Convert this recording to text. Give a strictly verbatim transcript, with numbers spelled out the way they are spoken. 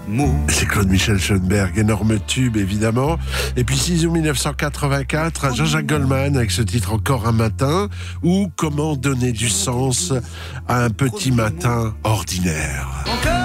C'est Claude Michel Schoenberg, énorme tube évidemment. Et puis six août mille neuf cent quatre-vingt-quatre, Jean-Jacques Goldman avec ce titre Encore un matin, ou Comment donner du sens à un petit matin ordinaire.